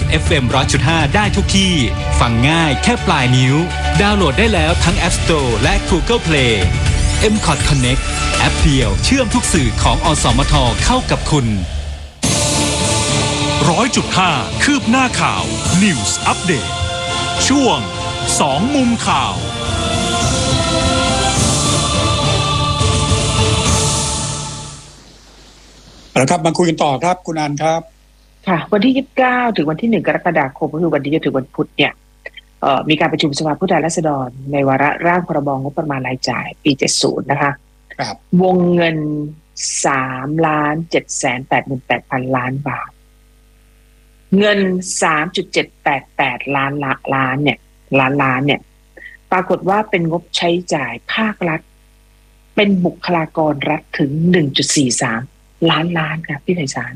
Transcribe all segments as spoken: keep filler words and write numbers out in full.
เอฟ เอ็ม หนึ่งร้อยจุดห้า ได้ทุกที่ฟังง่ายแค่ปลายนิ้วดาวน์โหลดได้แล้วทั้ง App Store และ Google Play เอ็ม คอท Connect แอปเดียวเชื่อมทุกสื่อของอสมทเข้ากับคุณร้อยจุดห้า คืบหน้าข่าว News Update ช่วงสองมุมข่าวแล้วครับมาคุยกันต่อครับคุณอันครับค่ะวันที่ยี่สิบเก้าถึงวันที่หนึ่งกรกฎาคมก็คือวันนี้จนถึงวันพุธเนี่ยเอ่อมีการประชุมสภาผู้แทนราษฎรในวาระร่างพรบงบประมาณรายจ่ายปีเจ็ดสิบนะคะครับวงเงิน สามล้านเจ็ดแสนแปดหมื่นแปดพัน ล้านบาทเงิน สามจุดเจ็ดแปดแปด ล้านละล้านเนี่ยล้านล้านเนี่ยปรากฏว่าเป็นงบใช้จ่ายภาครัฐเป็นบุคลากรรัฐถึง หนึ่งจุดสี่สาม ล้านล้านค่ะพี่ไพศาล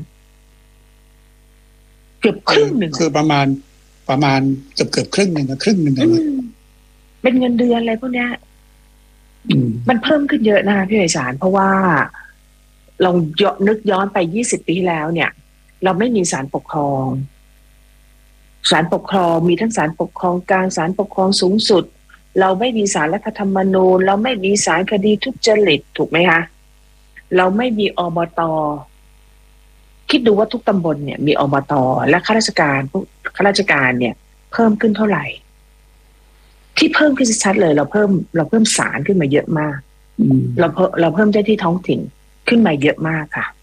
เกือบครึ่งหนึ่งคือประมาณประมาณเกือบเกือบครึ่งหนึ่งครึ่งหนึ่งเลยเป็นเงินเดือนอะไรพวกเนี้ยมันเพิ่มขึ้นเยอะนะคะพี่ไพศาลเพราะว่าลองนึกย้อนไปยี่สิบปีที่แล้วเนี่ยเราไม่มีศาลปกครองศาลปกครองมีทั้งศาลปกครองกลางศาลปกครองสูงสุดเราไม่มีศาลรัฐธรรมนูญเราไม่มีศาลคดีทุจริตถูกไหมคะเราไม่มีอบต.คิดดูว่าทุกตำบลเนี่ยมีอบต.และข้าราชการข้าราชการเนี่ยเพิ่มขึ้นเท่าไหร่ที่เพิ่มขึ้นชัดเลยเราเพิ่มเราเพิ่มศาลขึ้นมาเยอะมากเราเพิ่มเราเพิ่มเจ้าที่ท้องถิ่นขึ้นมาเยอะมากค่ะ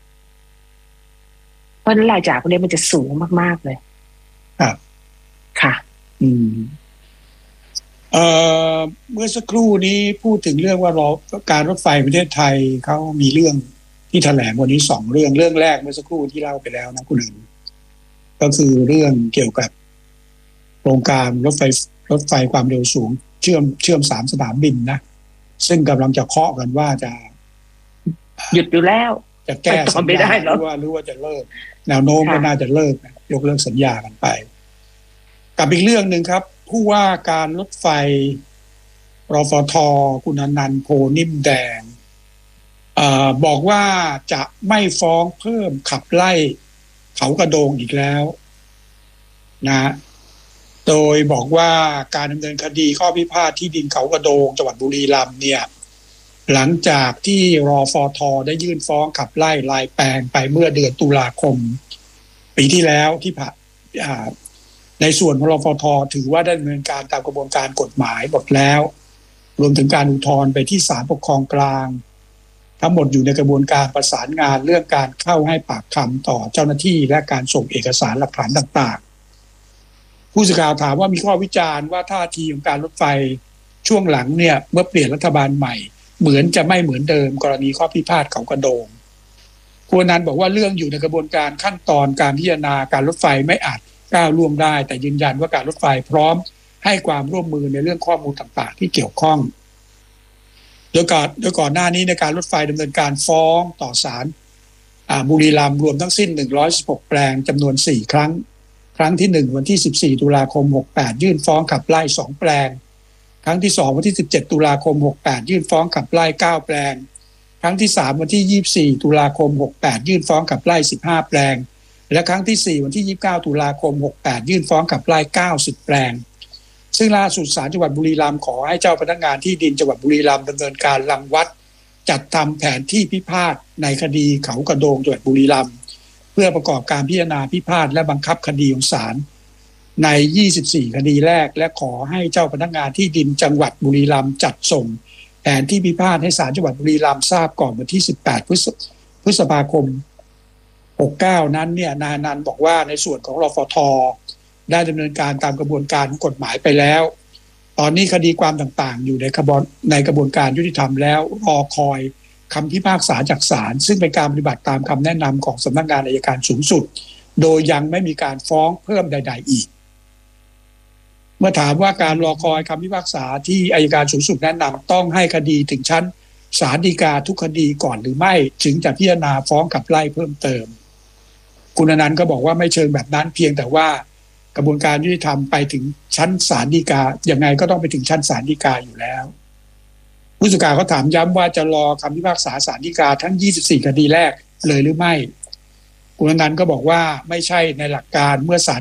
เพราะนั้นรายจ่ายพวกนี้มันจะสูงมากๆเลยครับค่ะอืมเอ่อเมื่อสักครู่นี้พูดถึงเรื่องว่ารอการรถไฟประเทศไทยเขามีเรื่องที่แถลงวันนี้สองเรื่องเรื่องแรกเมื่อสักครู่ที่เล่าไปแล้วนะคุณหนึ่งก็คือเรื่องเกี่ยวกับโครงการรถไฟรถไฟความเร็วสูงเชื่อมเชื่อมสามสนามบินนะซึ่งกำลังจะเคาะกันว่าจะหยุดอยู่แล้วจะแก้สัญญาหรือว่าหรือว่าจะเลิกแนวโน้มก็น่าจะเลิกยกเลิกสัญญากันไปกับอีกเรื่องหนึ่งครับผู้ว่าการรถไฟรฟท.คุณอนันต์โพนิ่มแดงเอ่อบอกว่าจะไม่ฟ้องเพิ่มขับไล่เขากระโดงอีกแล้วนะโดยบอกว่าการดำเนินคดีข้อพิพาทที่ดินเขากระโดงจังหวัดบุรีรัมย์เนี่ยหลังจากที่รฟท.ได้ยื่นฟ้องขับไล่ลายแปลงไปเมื่อเดือนตุลาคมปีที่แล้วที่ผ่านในส่วนของรฟท.ถือว่าได้ดำเนินการตามกระบวนการกฎหมายหมดแล้วรวมถึงการอุทธรณ์ไปที่ศาลปกครองกลางทั้งหมดอยู่ในกระบวนการประสานงานเรื่องการเข้าให้ปากคำต่อเจ้าหน้าที่และการส่งเอกสารหลักฐานต่างๆผู้สื่อข่าวถามว่ามีข้อวิจารณ์ว่าท่าทีของการรถไฟช่วงหลังเนี่ยเมื่อเปลี่ยนรัฐบาลใหม่เหมือนจะไม่เหมือนเดิมกรณีข้อพิพาทเขากระโดงคุณอนันต์บอกว่าเรื่องอยู่ในกระบวนการขั้นตอนการพิจารณาการรถไฟไม่อาจก้าวล่วงได้แต่ยืนยันว่าการรถไฟพร้อมให้ความร่วมมือในเรื่องข้อมูลต่างๆที่เกี่ยวข้องโดยก่อนโดยก่อนหน้านี้ในการรถไฟดำเนินการฟ้องต่อศาลบุรีรัมย์รวมทั้งสิ้นหนึ่งร้อยสิบหกแปลงจำนวนสี่ครั้งครั้งที่หนึ่งวันที่สิบสี่ตุลาคมหกแปดยื่นฟ้องขับไล่สองแปลงครั้งที่สองวันที่สิบเจ็ดตุลาคมหกแปดยื่นฟ้องขับไล่เก้าแปลงครั้งที่สามวันที่ยี่สิบสี่ตุลาคมหกแปดยื่นฟ้องขับไล่สิบห้าแปลงและครั้งที่สี่วันที่ยี่สิบเก้าตุลาคมหกแปดยื่นฟ้องขับไล่เก้าสิบแปลงซึ่งล่าสุดศาลจังหวัดบุรีรัมย์ขอให้เจ้าพนักงานที่ดินจังหวัดบุรีรัมย์ดำเนินการรังวัดจัดทำแผนที่พิพาทในคดีเขากระโดงจังหวัดบุรีรัมย์เพื่อประกอบการพิจารณาพิพาทและบังคับคดีของศาลในยี่สิบสี่คดีแรกและขอให้เจ้าพนักงานที่ดินจังหวัดบุรีรัมย์จัดส่งแผนที่พิพาทให้ศาลจังหวัดบุรีรัมย์ทราบก่อนวันที่สิบแปดพฤษภาคมหกเก้านั้นเนี่ยนายอนันต์บอกว่าในส่วนของรฟท.ได้ดำเนินการตามกระบวนการกฎหมายไปแล้วตอนนี้คดีความต่างๆอยู่ในกระบวนในกระบวนการยุติธรรมแล้วรอคอยคำพิพากษาจากศาลซึ่งเป็นการปฏิบัติตามคำแนะนำของสำนักงานอัยการสูงสุดโดยยังไม่มีการฟ้องเพิ่มใดๆอีกเมื่อถามว่าการรอคอยคำพิพากษาที่อัยการสูงสุดแนะนำต้องให้คดีถึงชั้นศาลฎีกาทุกคดีก่อนหรือไม่ถึงจะพิจารณาฟ้องขับไล่เพิ่มเติมคุณอนันต์ก็บอกว่าไม่เชิงแบบนั้นเพียงแต่ว่ากระบวนการยุติธรรมไปถึงชั้นศาลฎีกายังไงก็ต้องไปถึงชั้นศาลฎีกาอยู่แล้วผู้สื่อข่าวเขาถามย้ำว่าจะรอคำพิพากษาศาลฎีกาทั้งยี่สิบสี่คดีแรกเลยหรือไม่คุณอนันต์ก็บอกว่าไม่ใช่ในหลักการเมื่อศาล